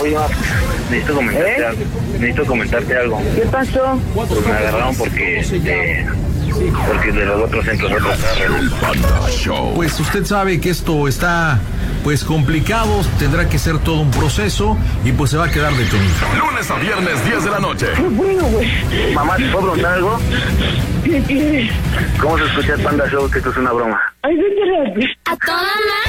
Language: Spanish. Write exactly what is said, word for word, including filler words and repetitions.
Oiga, necesito comentarte ¿Eh? algo. Necesito comentarte algo. ¿Qué pasó? Pues me agarraron porque este, porque de los otros centros otros carros. Pues usted sabe que esto está pues complicado, tendrá que ser todo un proceso y pues se va a quedar detenido. Lunes a viernes, diez de la noche. Qué bueno, güey. Mamá, ¿te puedo preguntar algo? ¿Qué quieres? ¿Cómo se escucha el Panda Show? Que esto es una broma. Ay, vete a la... A toda madre.